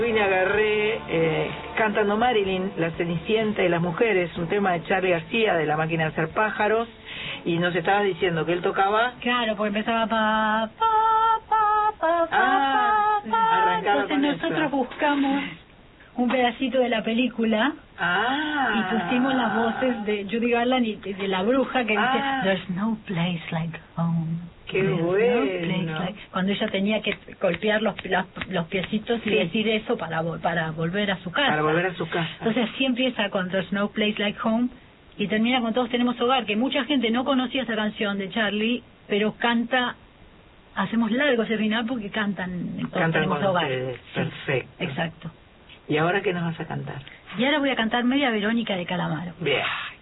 Vine, agarré Cantando Marilyn, La Cenicienta y las Mujeres, un tema de Charly García de La Máquina de Hacer Pájaros, y nos estabas diciendo que él tocaba... Claro, porque empezaba entonces nosotros buscamos un pedacito de la película y pusimos las voces de Judy Garland y de la bruja que dice There's no place like home. ¡Qué bueno! Cuando ella tenía que golpear los piecitos y decir eso para volver a su casa. Para volver a su casa. Entonces así empieza con There's no place like home y termina con Todos tenemos hogar, que mucha gente no conocía esa canción de Charly, pero canta, hacemos largo ese final porque cantan Todos tenemos hogar. Perfecto. Exacto. ¿Y ahora qué nos vas a cantar? Y ahora voy a cantar Media Verónica de Calamaro. Bien.